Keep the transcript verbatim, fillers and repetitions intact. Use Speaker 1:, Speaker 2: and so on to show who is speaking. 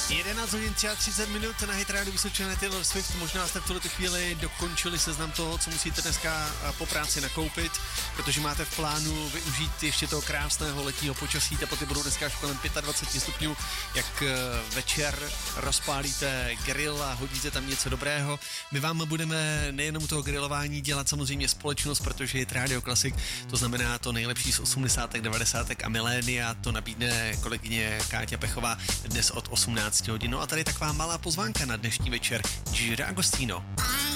Speaker 1: jedenáct hodin třicet minut na Hit Radio Vysočené, Taylor Swift. Možná jste v tuto chvíli dokončili seznam toho, co musíte dneska po práci nakoupit, protože máte v plánu využít ještě toho krásného letního počasí. Teploty budou dneska až kolem dvacet pět stupňů. Jak večer rozpálíte grill a hodíte tam něco dobrého. My vám budeme nejenom toho grilování dělat samozřejmě společnost, protože je Radio Classic, to znamená to nejlepší z osmdesátek, devadesátek a milénia, to nabídne kolegyně Káťa Pechová dnes od osmnácti hodin. No a tady taková malá pozvánka na dnešní večer. Giro Agostino.